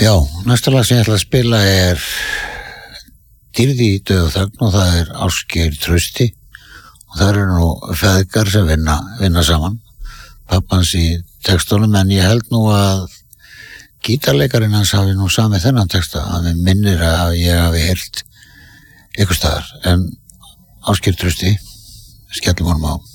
Já, næsta lag sem ég ætla að spila Dýrð í dauða og þögn og það Ásgeir Trausti og það nú feðgar sem vinna saman, pappans í textunum, en ég held nú að gítarleikarinn hans hafi nú samið þennan texta, að mér minnir að ég hafi heyrt einhvers staðar, en Ásgeir Trausti, skellum honum á.